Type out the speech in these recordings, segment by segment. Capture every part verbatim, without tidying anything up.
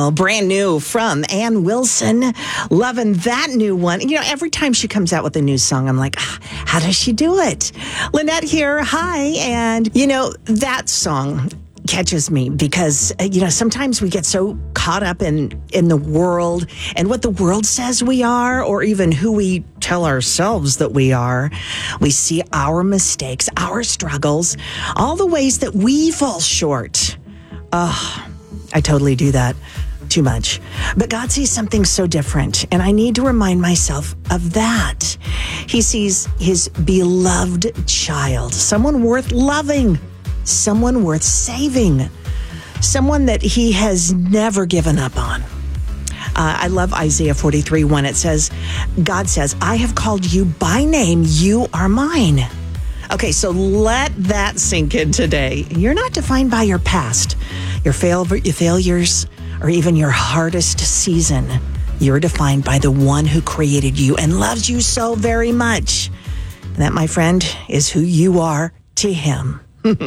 Oh, brand new from Ann Wilson. Loving that new one. You know, every time she comes out with a new song, I'm like, ah, how does she do it? Lynette here. Hi. And, you know, that song catches me because, you know, sometimes we get so caught up in, in the world and what the world says we are, or even who we tell ourselves that we are. We see our mistakes, our struggles, all the ways that we fall short. Oh, I totally do that too much. But God sees something so different, and I need to remind myself of that. He sees his beloved child, someone worth loving, someone worth saving, someone that he has never given up on. Uh, I love Isaiah forty-three one. It says, God says, I have called you by name. You are mine. Okay, so let that sink in today. You're not defined by your past, your, fail, your failures, or even your hardest season. You're defined by the one who created you and loves you so very much. And that, my friend, is who you are to him.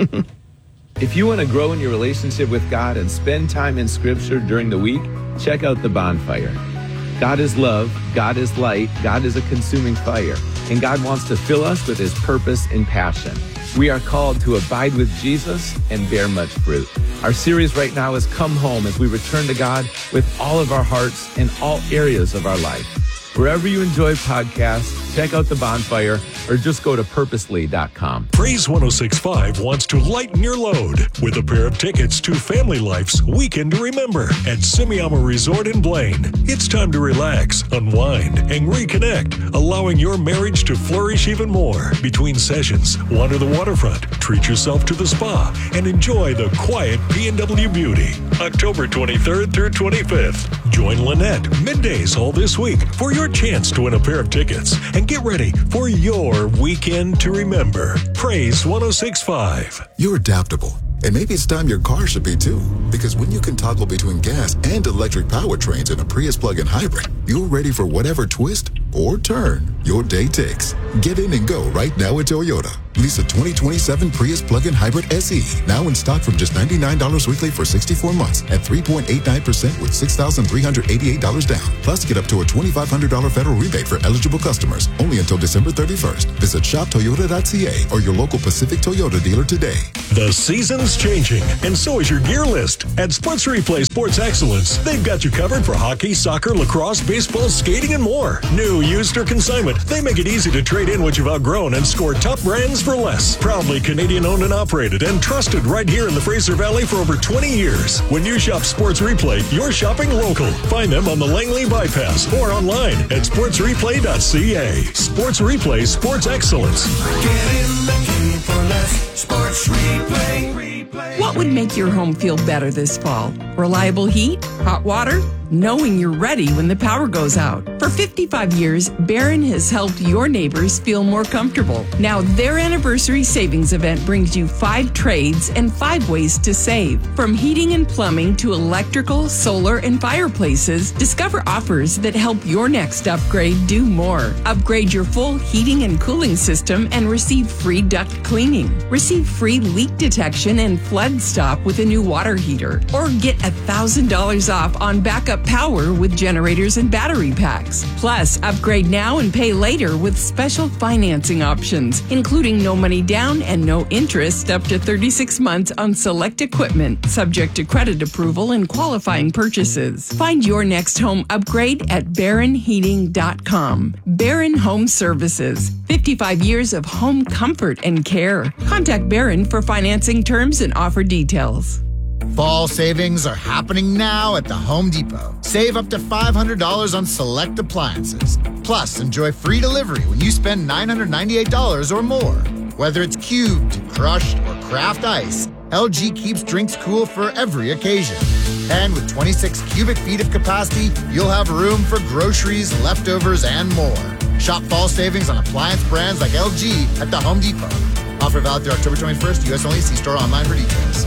If you want to grow in your relationship with God and spend time in Scripture during the week, check out The Bonfire. God is love, God is light, God is a consuming fire, and God wants to fill us with his purpose and passion. We are called to abide with Jesus and bear much fruit. Our series right now is Come Home, as we return to God with all of our hearts in all areas of our life. Wherever you enjoy podcasts, check out The Bonfire or just go to purposely dot com. Praise one oh six point five wants to lighten your load with a pair of tickets to Family Life's Weekend to Remember at Simiyama Resort in Blaine. It's time to relax, unwind, and reconnect, allowing your marriage to flourish even more. Between sessions, wander the waterfront, treat yourself to the spa, and enjoy the quiet P and W beauty. October twenty-third through twenty-fifth. Join Lynette middays all this week for your chance to win a pair of tickets and get ready for your Weekend to Remember. Praise one oh six point five. You're adaptable, and maybe it's time your car should be too. Because when you can toggle between gas and electric powertrains in a Prius plug-in hybrid, you're ready for whatever twist or turn your day takes. Get in and go right now at Toyota. Lease a twenty twenty-seven Prius plug-in hybrid S E, now in stock from just ninety-nine dollars weekly for sixty-four months at three point eight nine percent with six thousand three hundred eighty-eight dollars down. Plus, get up to a twenty-five hundred dollars federal rebate for eligible customers, only until December thirty-first. Visit shop toyota dot c a or your local Pacific Toyota dealer today. The season's changing, and so is your gear list. At Sports Replay Sports Excellence, they've got you covered for hockey, soccer, lacrosse, baseball, skating, and more. New, used, or consignment, they make it easy to trade in what you've outgrown and score top brands for less. Proudly Canadian-owned and operated and trusted right here in the Fraser Valley for over twenty years. When you shop Sports Replay, you're shopping local. Find them on the Langley Bypass or online at sports replay dot c a. Sports Replay Sports Excellence. Get in the game for less. Sports Replay. What would make your home feel better this fall? Reliable heat? Hot water? Knowing you're ready when the power goes out. For fifty-five years, Barron has helped your neighbors feel more comfortable. Now their anniversary savings event brings you five trades and five ways to save. From heating and plumbing to electrical, solar, and fireplaces, discover offers that help your next upgrade do more. Upgrade your full heating and cooling system and receive free duct cleaning. Receive free leak detection and flood stop with a new water heater. Or get one thousand dollars off on backup power with generators and battery packs. Plus, upgrade now and pay later with special financing options, including no money down and no interest up to thirty-six months on select equipment, subject to credit approval and qualifying purchases. Find your next home upgrade at barron heating dot com. Barron Home Services. fifty-five years of home comfort and care. Contact Barron for financing terms and offer details. Fall savings are happening now at the Home Depot. Save up to five hundred dollars on select appliances. Plus, enjoy free delivery when you spend nine hundred ninety-eight dollars or more. Whether it's cubed, crushed, or craft ice, L G keeps drinks cool for every occasion. And with twenty-six cubic feet of capacity, you'll have room for groceries, leftovers, and more. Shop fall savings on appliance brands like L G at the Home Depot. Offer valid through October twenty-first, U S only. See store online for details.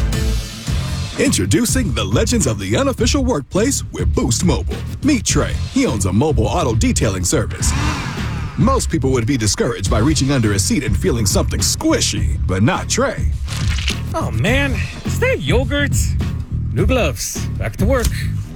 Introducing the legends of the unofficial workplace with Boost Mobile. Meet Trey. He owns a mobile auto detailing service. Most people would be discouraged by reaching under a seat and feeling something squishy, but not Trey. Oh man, is that yogurt? New gloves. Back to work.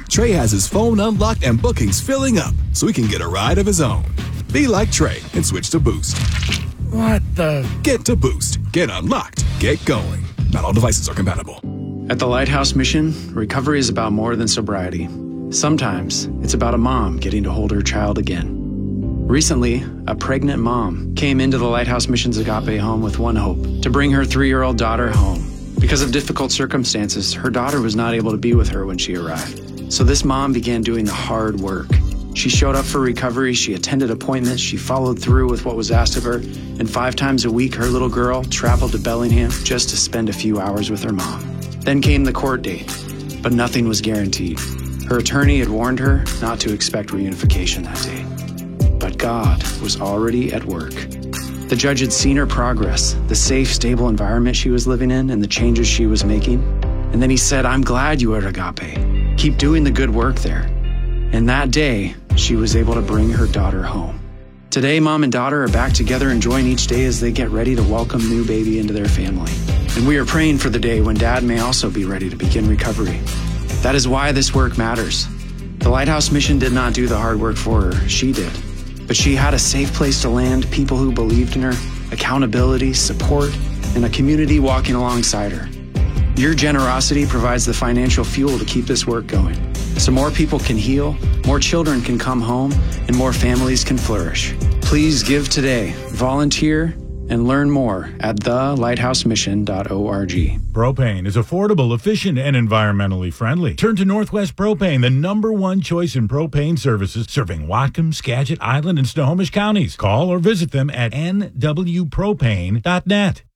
Trey has his phone unlocked and bookings filling up so he can get a ride of his own. Be like Trey and switch to Boost. What the? Get to Boost. Get unlocked. Get going. Not all devices are compatible. At the Lighthouse Mission, recovery is about more than sobriety. Sometimes it's about a mom getting to hold her child again. Recently, a pregnant mom came into the Lighthouse Mission's Agape home with one hope, to bring her three-year-old daughter home. Because of difficult circumstances, her daughter was not able to be with her when she arrived. So this mom began doing the hard work. She showed up for recovery, she attended appointments, she followed through with what was asked of her, and five times a week her little girl traveled to Bellingham just to spend a few hours with her mom. Then came the court date, but nothing was guaranteed. Her attorney had warned her not to expect reunification that day. But God was already at work. The judge had seen her progress, the safe, stable environment she was living in, and the changes she was making. And then he said, "I'm glad you are at Agape. Keep doing the good work there." And that day, she was able to bring her daughter home. Today, mom and daughter are back together, enjoying each day as they get ready to welcome new baby into their family. And we are praying for the day when dad may also be ready to begin recovery. That is why this work matters. The Lighthouse Mission did not do the hard work for her, she did. But she had a safe place to land, people who believed in her, accountability, support, and a community walking alongside her. Your generosity provides the financial fuel to keep this work going, so more people can heal, more children can come home, and more families can flourish. Please give today, volunteer, and learn more at the lighthouse mission dot org. Propane is affordable, efficient, and environmentally friendly. Turn to Northwest Propane, the number one choice in propane services, serving Whatcom, Skagit, Island, and Snohomish counties. Call or visit them at n w propane dot net.